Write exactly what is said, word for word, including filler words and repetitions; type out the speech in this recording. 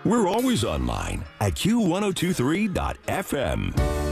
We're always online at Q ten twenty-three dot F M.